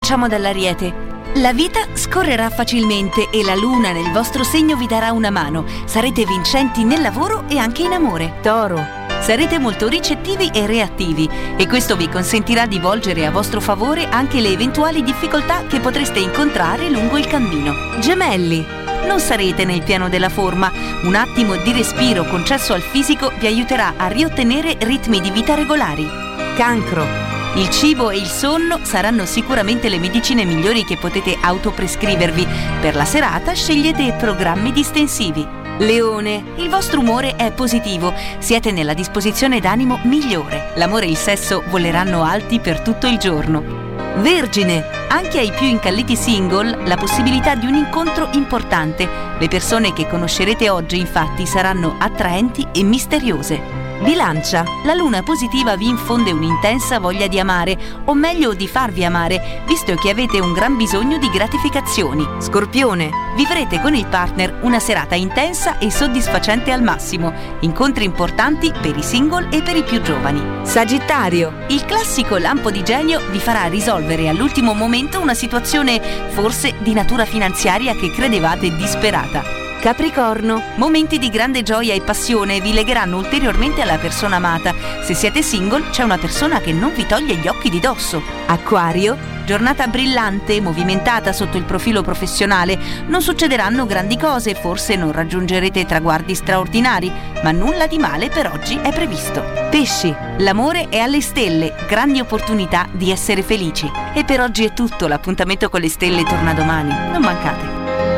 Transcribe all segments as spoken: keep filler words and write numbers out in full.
Cominciamo dall'Ariete. La vita scorrerà facilmente e la luna nel vostro segno vi darà una mano. Sarete vincenti nel lavoro e anche in amore. Toro. Sarete molto ricettivi e reattivi e questo vi consentirà di volgere a vostro favore anche le eventuali difficoltà che potreste incontrare lungo il cammino. Gemelli. Non sarete nel piano della forma. Un attimo di respiro concesso al fisico vi aiuterà a riottenere ritmi di vita regolari. Cancro. Il cibo e il sonno saranno sicuramente le medicine migliori che potete autoprescrivervi. Per la serata scegliete programmi distensivi. Leone, il vostro umore è positivo, siete nella disposizione d'animo migliore. L'amore e il sesso voleranno alti per tutto il giorno. Vergine, anche ai più incalliti single la possibilità di un incontro importante. Le persone che conoscerete oggi infatti saranno attraenti e misteriose. Bilancia, la luna positiva vi infonde un'intensa voglia di amare, o meglio di farvi amare, visto che avete un gran bisogno di gratificazioni. Scorpione, vivrete con il partner una serata intensa e soddisfacente al massimo, incontri importanti per i single e per i più giovani. Sagittario, il classico lampo di genio vi farà risolvere all'ultimo momento una situazione forse di natura finanziaria che credevate disperata. Capricorno, momenti di grande gioia e passione vi legheranno ulteriormente alla persona amata. Se siete single, c'è una persona che non vi toglie gli occhi di dosso. Acquario, giornata brillante, movimentata sotto il profilo professionale. Non succederanno grandi cose, forse non raggiungerete traguardi straordinari, ma nulla di male per oggi è previsto. Pesci, l'amore è alle stelle, grandi opportunità di essere felici. E per oggi è tutto, l'appuntamento con le stelle torna domani. Non mancate.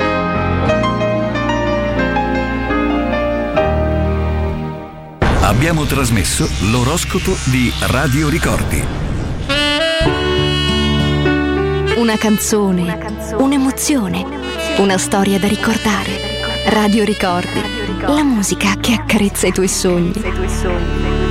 Abbiamo trasmesso l'oroscopo di Radio Ricordi. Una canzone, una canzone, un'emozione, una storia da ricordare. Radio Ricordi, la musica che accarezza i tuoi sogni.